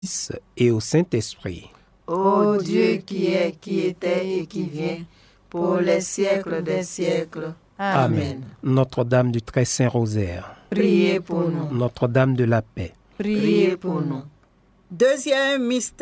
Fils et au Saint-Esprit. Ô Dieu qui est, qui était et qui vient, pour les siècles des siècles. Amen. Notre-Dame du Très Saint Rosaire. Priez pour nous. Notre-Dame de la Paix. Priez pour nous. Deuxième mystère.